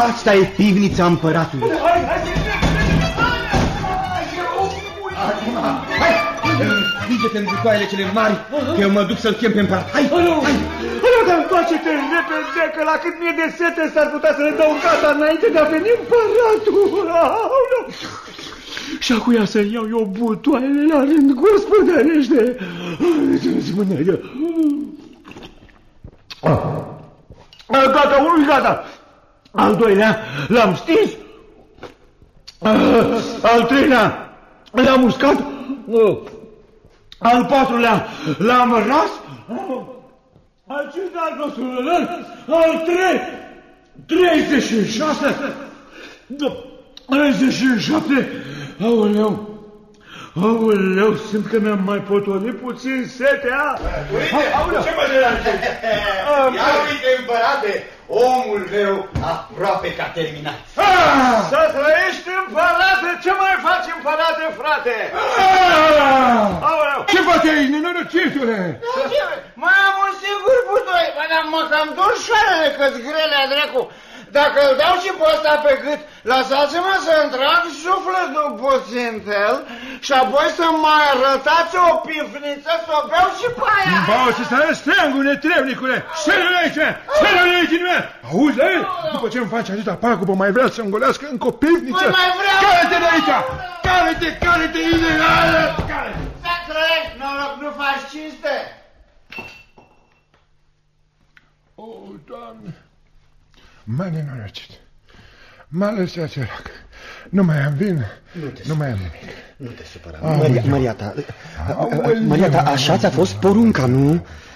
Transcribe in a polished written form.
Asta e pivnița împăratului. Hai, învinge-te în butoaiele cele mari, că eu mă duc să-l chem pe împărat. Hai, hai! Dar întoarce-te repede, că la cât mie de sete s-ar putea să le dau gata înainte de a veni împăratul. Și acuia să iau eu butoaiele la rând, gospodărește. Gata, unul gata. Al doilea l-am stins. Al treilea l-am uscat. Al patrulea l-am ras. Al cincilea nostru, al 36, 37, aoleu, simt că mi-am mai potolit puțin setea. Uite, ce mă deranje? Ia uite, împărate, omul meu aproape că a terminat. Să trăiești, împărate, ce mai faci, împărate, frate? Ce faci aici, nenorocitule? Mai am un singur butoi, mă cam dor șoarele că-s grele, dracu. Dacă îl dau și pe ăsta pe gât, lăsați-mă să-mi trag sufletul puțin fel și apoi să mai arătați o pifniță să o beau și pe aia. Bau și să arăți steangul, netrebnicule! Șeră-l aici! Șeră-l aici din mea! Auzi, la el? După ce îmi faci atâta pagubă, mai vrea să-mi golească încă o pivniță? Păi mai vreau! Care-te de aici! Care-te, ilegală! Să trăiești, noroc, nu faci cinste! O, Doamne! M-a nenorocit. M-a lăsat sărac. Nu mai am vin, nu mai am nimic. Nu te supăra, Maria ta, așa ți-a fost porunca, nu?